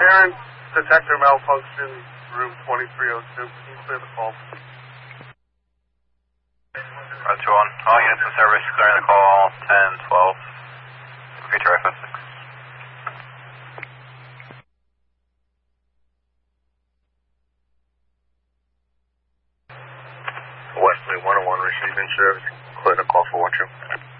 clearance detector malfunction, room 2302. Can you clear the call? Roger 1. All units in service clearing the call 1012. Future FS6. Wesley 101 receiving service. Clear the call for 1-2.